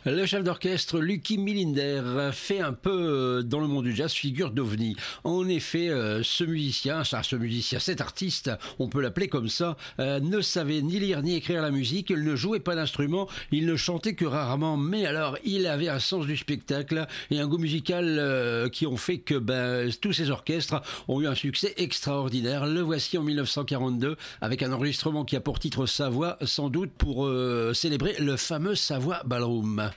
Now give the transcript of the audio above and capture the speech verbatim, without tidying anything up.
Le chef d'orchestre Lucky Millinder fait un peu dans le monde du jazz figure d'ovni. En effet, ce musicien, ça, ce musicien, cet artiste, on peut l'appeler comme ça, euh, ne savait ni lire ni écrire la musique, il ne jouait pas d'instrument, il ne chantait que rarement, mais alors il avait un sens du spectacle et un goût musical euh, qui ont fait que ben, tous ces orchestres ont eu un succès extraordinaire. Le voici en mille neuf cent quarante-deux avec un enregistrement qui a pour titre Savoie, sans doute pour euh, célébrer le fameux Savoie Ballroom.